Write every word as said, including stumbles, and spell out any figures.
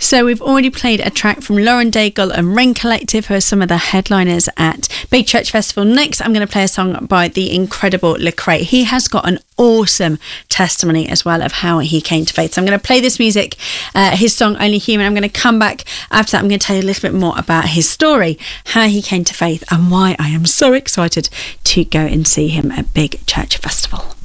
So we've already played a track from Lauren Daigle and Rain Collective, who are some of the headliners at Big Church Festival. Next, I'm going to play a song by the incredible Lecrae. He has got an awesome testimony as well of how he came to faith. So I'm going to play this music, uh, his song Only Human. I'm going to come back after that. I'm going to tell you a little bit more about his story, how he came to faith, and why I am so excited to go and see him at Big Church Festival.